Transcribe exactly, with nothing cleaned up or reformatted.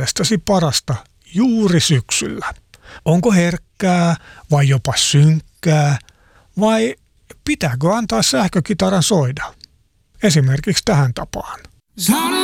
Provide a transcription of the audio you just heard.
mielestäsi parasta juuri syksyllä? Onko herkkää vai jopa synkkää vai pitääkö antaa sähkökitaran soida? Esimerkiksi tähän tapaan.